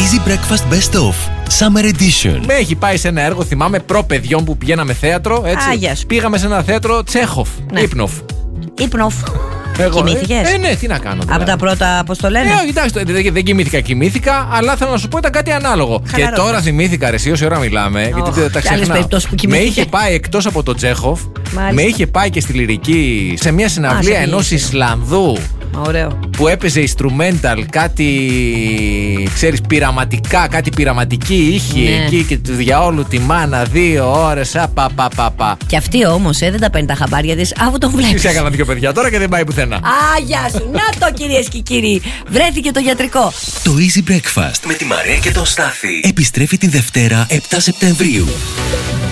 Easy Breakfast Best Of Summer Edition. Με έχει πάει σε ένα έργο, θυμάμαι, προ-παιδιών που πηγαίναμε θέατρο. Έτσι. Πήγαμε σε ένα θέατρο Τσέχοφ. Ναι. Ύπνοφ. Κοιμήθηκες? Ναι, τι να κάνω. Δηλαδή. Από τα πρώτα, πώς το λένε. Εντάξει, δεν κοιμήθηκα, αλλά θέλω να σου πω ήταν κάτι ανάλογο. Χαλαρό. Και τώρα θυμήθηκα, ρε, όση ώρα μιλάμε, γιατί τα ξεχνάω. Με είχε πάει εκτός από το Τσέχοφ, με είχε πάει και στη Λυρική σε μια συναυλία ενός Ισλανδού. Ωραίο. Που έπαιζε instrumental, κάτι, ξέρεις, πειραματικά, κάτι πειραματική ήχη εκεί και του διαόλου τη μάνα 2 ώρες. Και αυτή όμως δεν τα παίρνει τα χαμπάρια της, αφού τον βλέπεις. Τι έκανα 2 παιδιά τώρα και δεν πάει πουθενά. Γεια σου, να το κυρίες και κύριοι. Βρέθηκε το γιατρικό. Το Easy Breakfast με τη Μαρία και τον Στάθη επιστρέφει την Δευτέρα 7 Σεπτεμβρίου.